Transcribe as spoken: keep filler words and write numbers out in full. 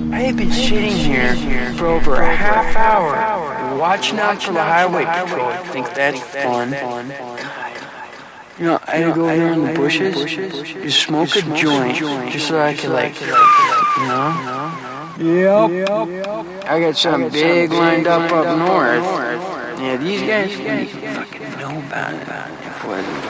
I have been sitting here for over a half hour watching out for the highway patrol. I think that's fun. You know, I go here in the bushes, just smoke a joint, just so I could, like, you know? Yep. I got something big lined up up north. Yeah, these guys fucking know about it.